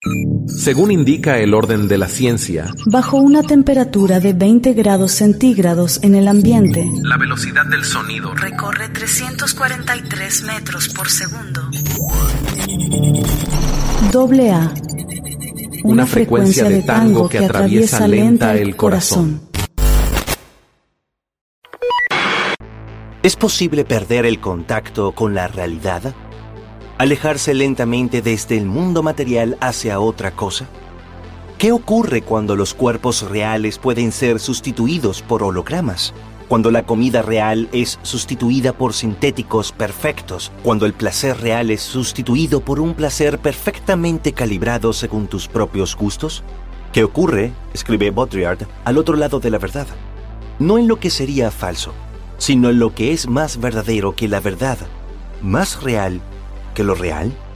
Según indica el orden de la ciencia, bajo una temperatura de 20 grados centígrados en el ambiente, la velocidad del sonido recorre 343 metros por segundo. AA. Una frecuencia de tango que atraviesa lenta el corazón. ¿Es posible perder el contacto con la realidad? ¿Alejarse lentamente desde el mundo material hacia otra cosa? ¿Qué ocurre cuando los cuerpos reales pueden ser sustituidos por hologramas? Cuando la comida real es sustituida por sintéticos perfectos, cuando el placer real es sustituido por un placer perfectamente calibrado según tus propios gustos. ¿Qué ocurre, escribe Baudrillard, al otro lado de la verdad? No en lo que sería falso, sino en lo que es más verdadero que la verdad, más real que lo real.